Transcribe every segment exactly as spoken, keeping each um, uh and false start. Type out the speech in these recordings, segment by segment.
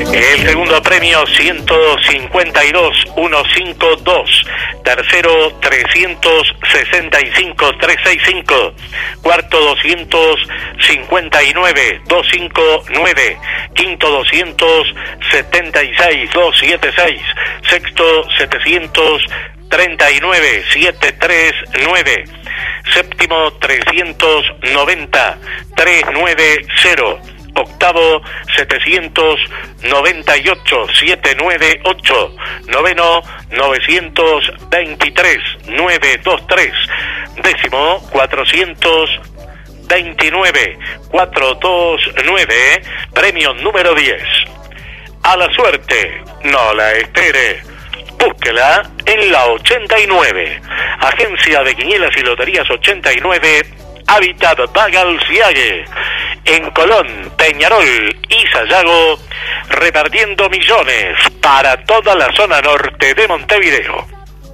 El segundo premio ciento cincuenta y dos mil ciento cincuenta y dos, tercero trescientos sesenta y cinco mil trescientos sesenta y cinco, cuarto doscientos cincuenta y nueve mil doscientos cincuenta y nueve, quinto doscientos setenta y seis mil doscientos setenta y seis, sexto setecientos treinta y nueve mil setecientos treinta y nueve, séptimo trescientos noventa mil trescientos noventa, octavo setecientos noventa y ocho mil setecientos noventa y ocho, noveno novecientos veintitrés mil novecientos veintitrés, décimo cuatrocientos veintinueve mil cuatrocientos veintinueve, premio número diez. A la suerte, no la espere, búsquela en la ochenta y nueve, Agencia de Quinielas y Loterías ochenta y nueve, Hábitat Bagalciague, en Colón, Peñarol y Sayago, repartiendo millones para toda la zona norte de Montevideo.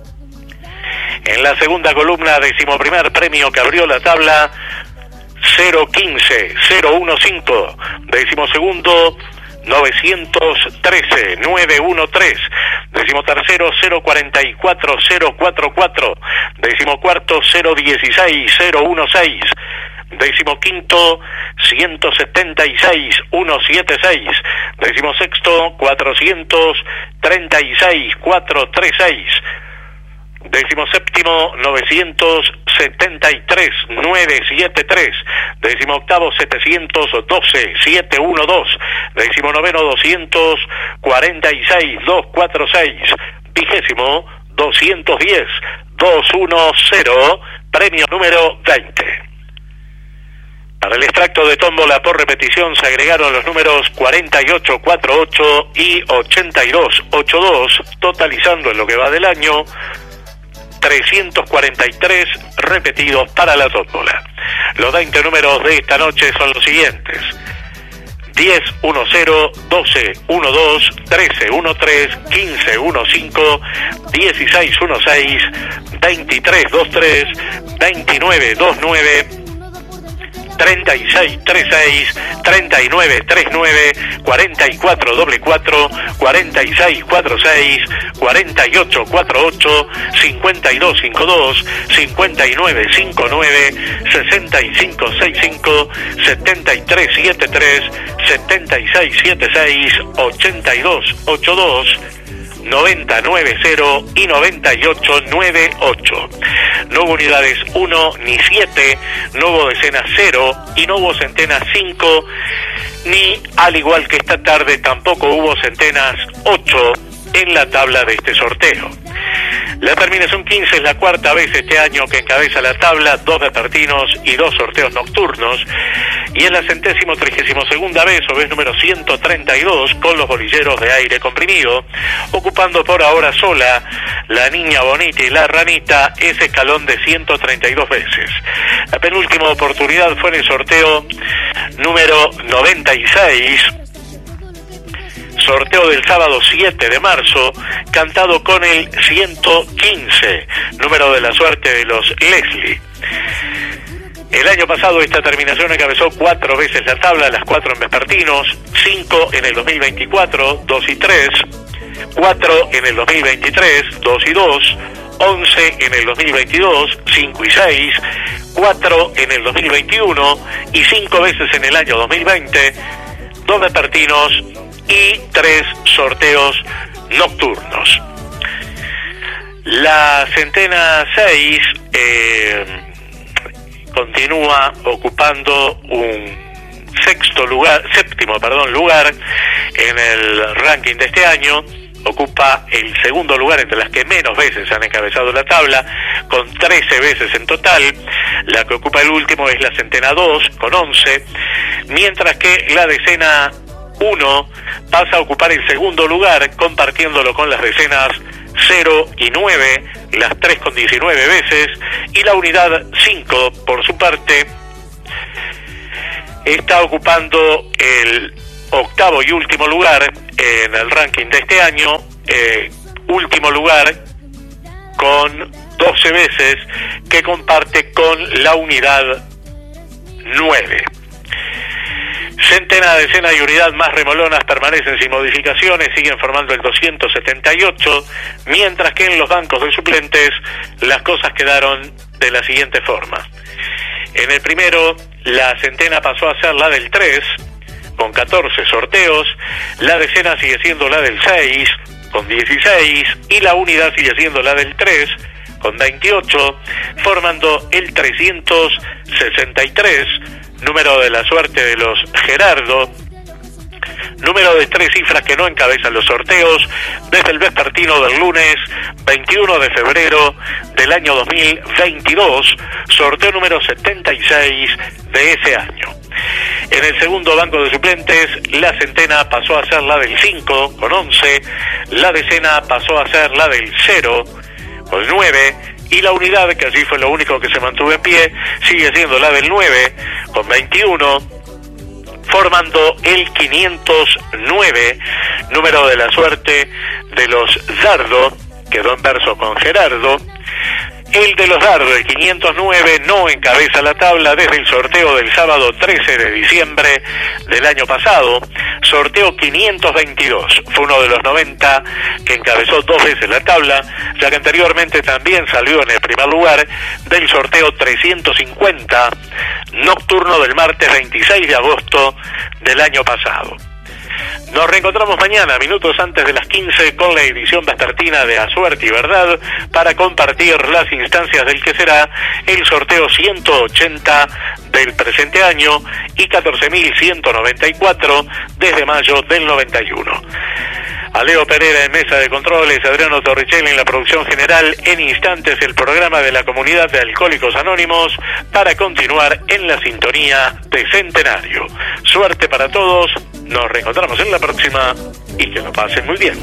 En la segunda columna, decimoprimer premio que abrió la tabla, cero quince cero quince, decimosegundo novecientos trece mil novecientos trece, decimotercero cero cuarenta y cuatro mil cuarenta y cuatro, decimocuarto cero dieciséis mil dieciséis, decimoquinto ciento setenta y seis mil ciento setenta y seis, decimosexto cuatrocientos treinta y seis mil cuatrocientos treinta y seis, decimoséptimo novecientos setenta y tres mil novecientos setenta y tres, decimoctavo setecientos doce mil setecientos doce, decimonoveno doscientos cuarenta y seis mil doscientos cuarenta y seis, vigésimo doscientos diez mil doscientos diez, premio número veinte. Para el extracto de tómbola por repetición se agregaron los números cuarenta y ocho cuarenta y ocho y ochenta y dos ochenta y dos, totalizando en lo que va del año trescientos cuarenta y tres repetidos para la tómbola. Los veinte números de esta noche son los siguientes: diez, uno, cero, doce, uno, dos, trece, uno, tres, quince, uno, cinco, dieciséis, uno, seis, veintitrés, dos, tres, veintinueve, dos, nueve, treinta y seis, treinta y seis, treinta y nueve, treinta y nueve, cuarenta y cuatro, doble cuatro, cuarenta y seis, cuarenta y seis, cuarenta y ocho, cuarenta y ocho, cincuenta y dos, cincuenta y dos, cincuenta y nueve, cincuenta y nueve, sesenta y cinco, sesenta y cinco, setenta y tres, setenta y tres, setenta y seis, setenta y seis, ochenta y dos, ochenta y dos, noventa, noventa y noventa y ocho, noventa y ocho. No hubo unidades uno ni siete, no hubo decenas cero y no hubo centenas cinco, ni, al igual que esta tarde, tampoco hubo centenas ocho en la tabla de este sorteo. La terminación quince es la cuarta vez este año que encabeza la tabla, dos vespertinos y dos sorteos nocturnos, y es la centésimo trigésimo segunda vez, o vez número ciento treinta y dos, con los bolilleros de aire comprimido, ocupando por ahora sola la niña bonita y la ranita ese escalón de ciento treinta y dos veces. La penúltima oportunidad fue en el sorteo número noventa y seis, sorteo del sábado siete de marzo, cantado con el ciento quince, número de la suerte de los Leslie. El año pasado esta terminación encabezó cuatro veces la tabla, las cuatro en vespertinos, cinco en el dos mil veinticuatro, dos y tres, cuatro en el dos mil veintitrés, dos y dos, once en el dos mil veintidós, cinco y seis, cuatro en el dos mil veintiuno y cinco veces en el año dos mil veinte, dos vespertinos y tres sorteos nocturnos. La centena seis eh, continúa ocupando un sexto lugar, séptimo, perdón, lugar en el ranking de este año. Ocupa el segundo lugar entre las que menos veces han encabezado la tabla, con trece veces en total. La que ocupa el último es la centena dos, con once, mientras que la decena uno pasa a ocupar el segundo lugar, compartiéndolo con las decenas cero y nueve, las tres con diecinueve veces, y la unidad cinco, por su parte, está ocupando el octavo y último lugar en el ranking de este año, eh, último lugar con doce veces, que comparte con la unidad nueve. Centena, decena y unidad más remolonas permanecen sin modificaciones, siguen formando el doscientos setenta y ocho, mientras que en los bancos de suplentes las cosas quedaron de la siguiente forma. En el primero, la centena pasó a ser la del tres, con catorce sorteos, la decena sigue siendo la del seis, con dieciséis, y la unidad sigue siendo la del tres, con veintiocho, formando el trescientos sesenta y tres, número de la suerte de los Gerardo, número de tres cifras que no encabezan los sorteos desde el vespertino del lunes veintiuno de febrero del año dos mil veintidós, sorteo número setenta y seis de ese año. En el segundo banco de suplentes, la centena pasó a ser la del cinco, con once, la decena pasó a ser la del cero, con nueve, y la unidad, que allí fue lo único que se mantuvo en pie, sigue siendo la del nueve, con veintiuno, formando el quinientos nueve, número de la suerte de los Dardo, quedó en verso con Gerardo. El de los Dardo, el quinientos nueve, no encabeza la tabla desde el sorteo del sábado trece de diciembre del año pasado. Sorteo quinientos veintidós, fue uno de los noventa que encabezó dos veces la tabla, ya que anteriormente también salió en el primer lugar del sorteo trescientos cincuenta, nocturno del martes veintiséis de agosto del año pasado. Nos reencontramos mañana, minutos antes de las quince, con la edición vespertina de A Suerte y Verdad, para compartir las instancias del que será el sorteo ciento ochenta del presente año y catorce mil ciento noventa y cuatro desde mayo del noventa y uno. A Leo Pereira en mesa de controles, Adriano Torricelli en la producción general. En instantes el programa de la comunidad de Alcohólicos Anónimos, para continuar en la sintonía de Centenario. Suerte para todos, nos reencontramos en la próxima y que lo pasen muy bien.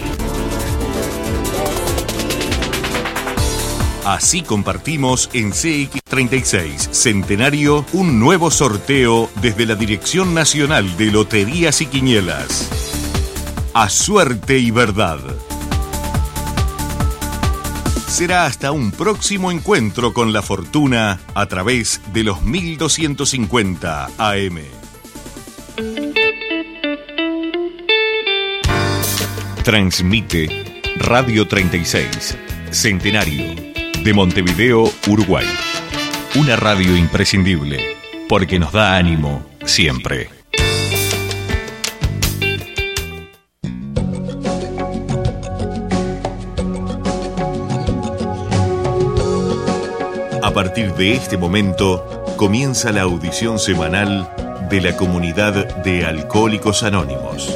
Así compartimos en C X treinta y seis Centenario un nuevo sorteo desde la Dirección Nacional de Loterías y Quinielas. A Suerte y Verdad. Será hasta un próximo encuentro con la fortuna a través de los mil doscientos cincuenta A M. Transmite Radio treinta y seis, Centenario, de Montevideo, Uruguay. Una radio imprescindible, porque nos da ánimo siempre. A partir de este momento, comienza la audición semanal de la comunidad de Alcohólicos Anónimos.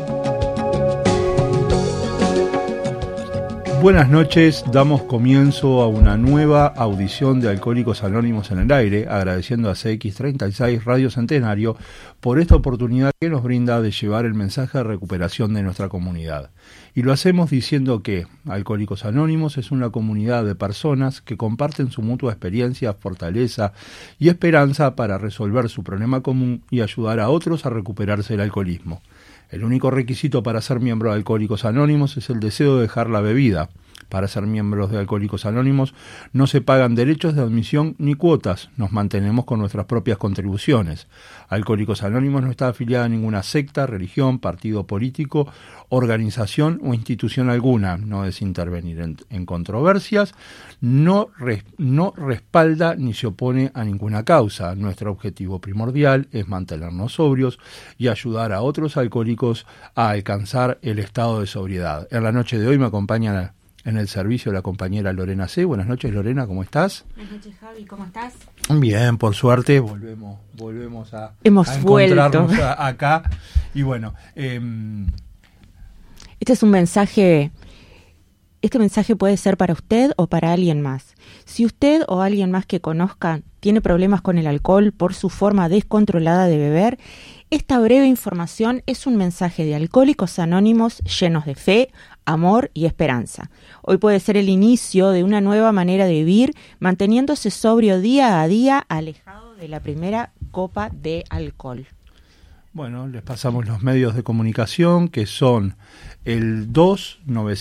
Buenas noches, damos comienzo a una nueva audición de Alcohólicos Anónimos en el aire, agradeciendo a C X treinta y seis Radio Centenario por esta oportunidad que nos brinda de llevar el mensaje de recuperación de nuestra comunidad. Y lo hacemos diciendo que Alcohólicos Anónimos es una comunidad de personas que comparten su mutua experiencia, fortaleza y esperanza para resolver su problema común y ayudar a otros a recuperarse del alcoholismo. El único requisito para ser miembro de Alcohólicos Anónimos es el deseo de dejar la bebida. Para ser miembros de Alcohólicos Anónimos no se pagan derechos de admisión ni cuotas, nos mantenemos con nuestras propias contribuciones. Alcohólicos Anónimos no está afiliada a ninguna secta, religión, partido político, organización o institución alguna, no es intervenir en, en controversias, no, res, no respalda ni se opone a ninguna causa. Nuestro objetivo primordial es mantenernos sobrios y ayudar a otros alcohólicos a alcanzar el estado de sobriedad. En la noche de hoy me acompañan en el servicio la compañera Lorena C. Buenas noches, Lorena, ¿cómo estás? Buenas noches, Javi, ¿cómo estás? Bien, por suerte, volvemos volvemos a, Hemos a encontrarnos vuelto. a, acá. Y bueno, eh, este es un mensaje, este mensaje puede ser para usted o para alguien más. Si usted o alguien más que conozcan tiene problemas con el alcohol por su forma descontrolada de beber, esta breve información es un mensaje de Alcohólicos Anónimos llenos de fe, amor y esperanza. Hoy puede ser el inicio de una nueva manera de vivir, manteniéndose sobrio día a día, alejado de la primera copa de alcohol. Bueno, les pasamos los medios de comunicación, que son el dos nueve